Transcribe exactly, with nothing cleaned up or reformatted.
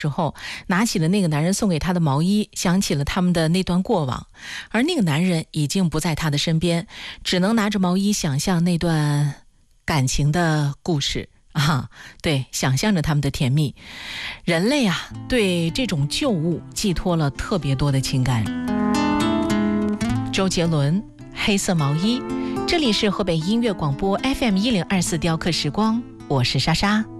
之后拿起了那个男人送给他的毛衣，想起了他们的那段过往，而那个男人已经不在他的身边，只能拿着毛衣想象那段感情的故事啊，对，想象着他们的甜蜜。人类啊，对这种旧物寄托了特别多的情感。周杰伦，黑色毛衣。这里是河北音乐广播 F M 一零二四雕刻时光，我是莎莎。